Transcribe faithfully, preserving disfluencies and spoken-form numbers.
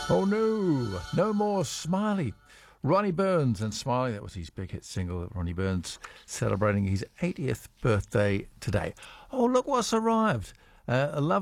Oh no, no more Smiley. Ronnie Burns and Smiley, that was his big hit single. Ronnie Burns celebrating his eightieth birthday today. Oh, look what's arrived. Uh, a lovely